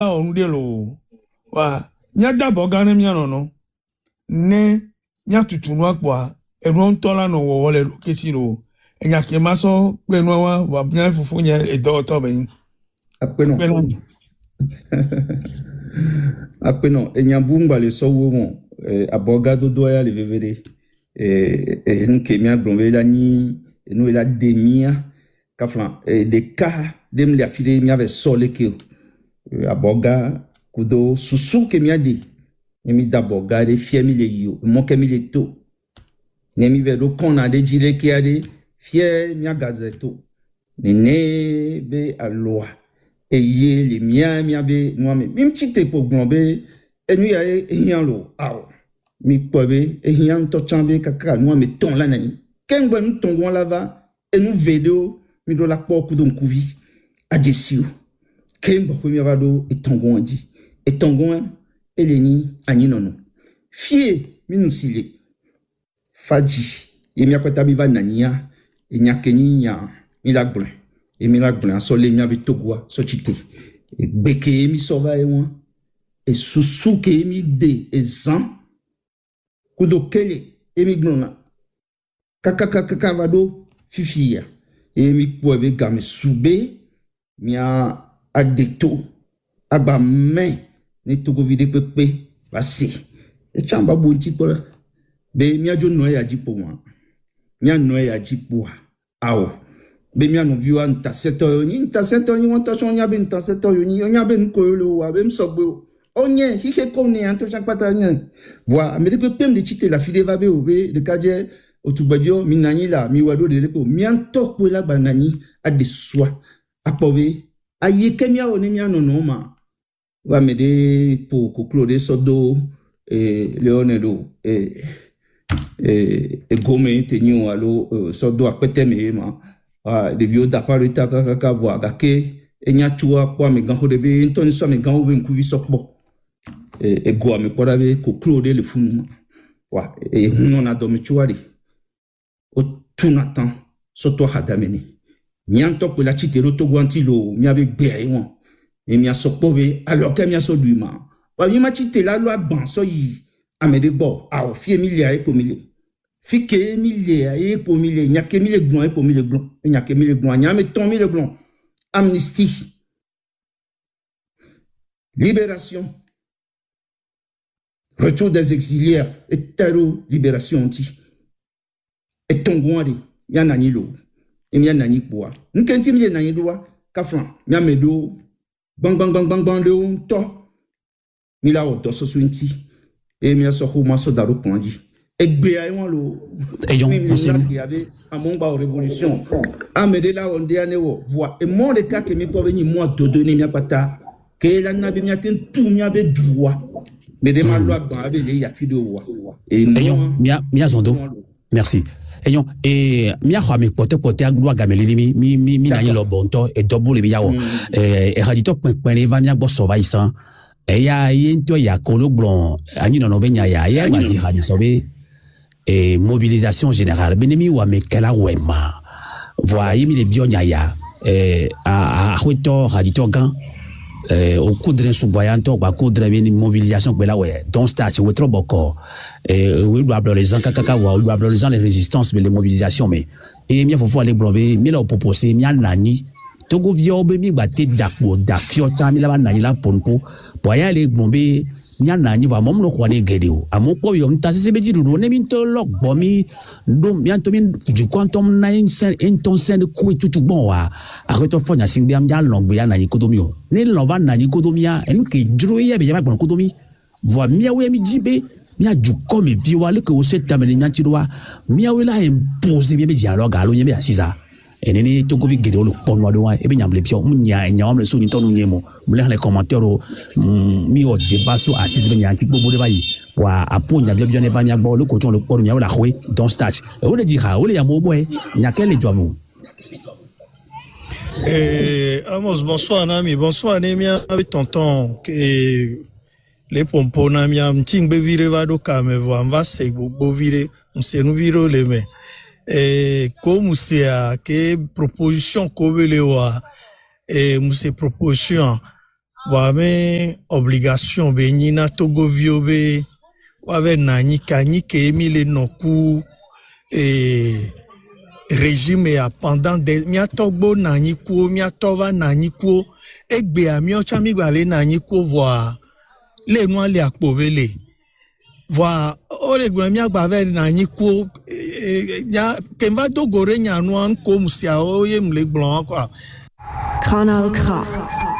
on delo wa nya dabo gane mi no ne nya tutunu akwa eron tola no wo wole ro kesiro enya ke maso pe no wa nya fufu nya edo to ben apeno apeno enya bumba le so wo mo abogado do ya le vevere nke mi agbonwe la ni enu la demia kaflan de ka dem le afile mi ave sole ke aboga kudo susu ke mi adi mi daboga de fiemi le yo mo ke mi le to nemi ve do kona de jire ke ade fie mi agazeto ne be aloa eye le mi abe no me mi tite po gbonbe enu ya ehian lo aw mi pobe ehian to chambe kaka no me ton la nani kengbo nu tongon lava enu vedo mi do la po kudo nkuvi ajesio kengbo ko mi avado etongon adi etongon eleni ani nono fie mi nusile faji emi akwata mi va nania enya kenya mi la gbon emi la gbon so le mi abi togwa so chite gbeke mi so va e won e susu ke mi de ezan kudo kele emi glona kaka vado fifia emi poebe game sube mi a adeto agba men ni togo vide pepe basi e chamba bonti pora be mi ajo no ya jipo wa mi no ya jipo awo be mi anu viwa ntaseto ni won to so nya be ntaseto yo ni nya be nko lo wa be msogbe onye hike ko ni anto chakpata nya voi me de pem de chite la file va be obe de kaje otubadio mi nani la mi wado de lepo mi anto ko la banani a de soi apobe aye kemia oni mi anu no ma va me de po ko clode sodo leonedo gome tenyu alo sodo apete me ma de vieux d'aparita kaka voa gake enya chua kwa me ganho de be ntoni so me ganho be nkuvi sokbo go me pora be ko clode le funu wa huno na do me chuari o tunatan soto hadameni nyanto ko la chitero to gwantilo mi ave gbe ai won e mi asokpo be alors que mi aso duima wa mi ma chite la lo agban so yi amede bo a o fie milia e po milia fike milia e po milia nyake milia glon e po milia glon nyake milia glon nyame ton milia glon amnistie libération retour des exiliés et taro libération anti et tongwari yana nilo e mi yana ni poa nkenti milia na yidoa kafran mi amedo bang le to mi la o to so swinti et mi aso ko ma so daro ponji egbe ay won lo et donc on sait il y avait à mon ba révolution amede la on dia ne wo voix et mon de cas que mi po venir moi dodo ni mi apata que la na bi mi aten tout mi abe droit mais de ma loi ba be le ya fido wa et mi azondo merci et mi a xame pote aglo gameli mi na yi lo bonto e double bi yawo e hadito pepere va mi agbo survive e ya yento ya kolo blon ani no be nya ya ma di hadi sobe et mobilisation générale benemi wa mekela wema voyez mi le bionya ya a huito hadito gan au coudre suboyanto ba coudre bien mobilisation bela ouais donc start we trop boko we doit les gens kaka wa we doit les gens les résistances mais les mobilisations mais et mi faut aller blomber mi la proposer mi nani togo vio be mi batte dakpo da fiota mi la nani la ponpo boya le blomber mi nani va mom lo ko ne gedeo amo ko yo nta se be jiru ne mi to lok bo mi do mi anto mi du quantum 9 cent en ton cent ko tutu bon wa akoto fonya singbe am ja long be ya nani kodomio ne lo va nani kodomia en ke juro ya be ja bon kodomi vo mi awe mi jibe mi a du comme viwa le ko se tameli nyantiroa mi awe la imposer mi be dialogue alo mi asiza eneni to govi gede lo ponwa do wa e be nyamle pio nya le so ni to nu nyemo mle les commentaires mi o débat so assise be nyanti bobo de bayi wa aponya bien ne ba nya gbo le ko ton le poro nya la khwe don start e o le di ha o le ya mo boy nya kele doamo Amos, bonsoir Nami, bonsoir Nemia avec tonton que les pompons Nami am tingbe vire va do kame vo va se bo vire on se nous vire les mains comme c'est que proposition ko vele wa monsieur proposition Wa me obligation be nyina Togo vio be wa ve nani kani ke emile noku régime ya pendant des mia togbo nani kuo mia tova nani kuo egbe ami ochami gbale nani kuo voa le no ale akpovele voa ole gbe mia gba ve nani kuo ya kemva dogore nya no an ko musia o ye mle gbon kwa Kanal K